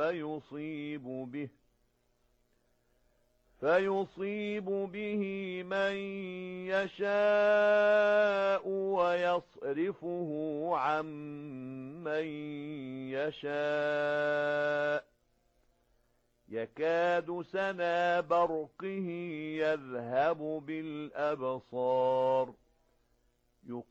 فيصيب به من يشاء ويصرفه عن من يشاء يكاد سنا برقه يذهب بالأبصار